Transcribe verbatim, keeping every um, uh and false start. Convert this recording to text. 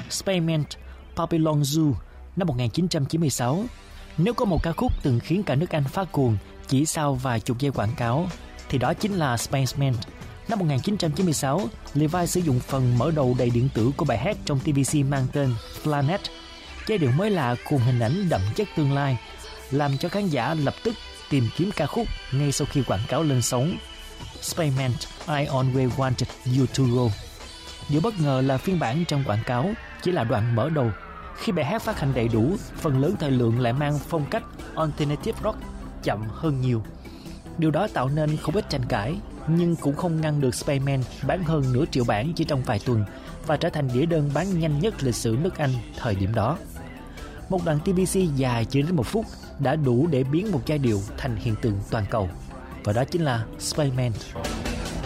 Spaceman Babylon Zoo năm một nghìn chín trăm chín mươi sáu. Nếu có một ca khúc từng khiến cả nước Anh phát cuồng chỉ sau vài chục giây quảng cáo, thì đó chính là Spaceman. Năm một nghìn chín trăm chín mươi sáu, Levi's sử dụng phần mở đầu đầy điện tử của bài hát trong tê vê xê mang tên Planet. Giai điệu mới lạ cùng hình ảnh đậm chất tương lai làm cho khán giả lập tức tìm kiếm ca khúc ngay sau khi quảng cáo lên sóng. Spaceman, I Always Wanted You to Go. Điều bất ngờ là phiên bản trong quảng cáo chỉ là đoạn mở đầu. Khi bài hát phát hành đầy đủ, phần lớn thời lượng lại mang phong cách alternative rock chậm hơn nhiều. Điều đó tạo nên không ít tranh cãi, nhưng cũng không ngăn được Spaceman bán hơn nửa triệu bản chỉ trong vài tuần và trở thành đĩa đơn bán nhanh nhất lịch sử nước Anh thời điểm đó. Một đoạn tê vê xê dài chỉ đến một phút đã đủ để biến một giai điệu thành hiện tượng toàn cầu, và đó chính là Spaceman.